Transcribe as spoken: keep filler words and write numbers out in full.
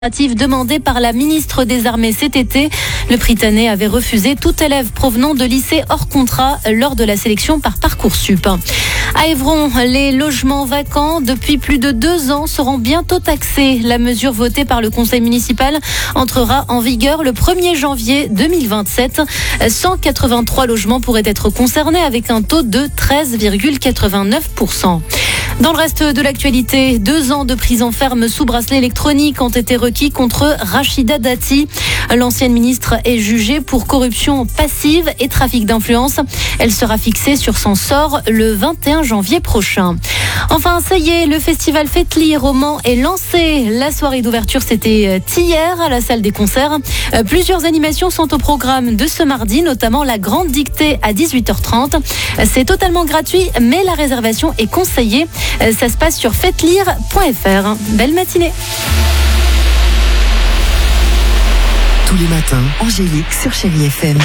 Demandé par la ministre des Armées cet été. Le Prytanée avait refusé tout élève provenant de lycées hors contrat lors de la sélection par Parcoursup. À Évron, les logements vacants depuis plus de deux ans seront bientôt taxés. La mesure votée par le conseil municipal entrera en vigueur le premier janvier deux mille vingt-sept. cent quatre-vingt-trois logements pourraient être concernés avec un taux de treize virgule quatre-vingt-neuf pour cent. Dans le reste de l'actualité, deux ans de prison ferme sous bracelet électronique ont été requis contre Rachida Dati. L'ancienne ministre est jugée pour corruption passive et trafic d'influence. Elle sera fixée sur son sort le vingt et un janvier prochain. Enfin, ça y est, le festival Fête-Lire roman est lancé. La soirée d'ouverture, c'était hier à la salle des concerts. Plusieurs animations sont au programme de ce mardi, notamment la grande dictée à dix-huit heures trente. C'est totalement gratuit, mais la réservation est conseillée. Ça se passe sur fête lire point f r. Belle matinée. Tous les matins, Angélique sur Chérie F M.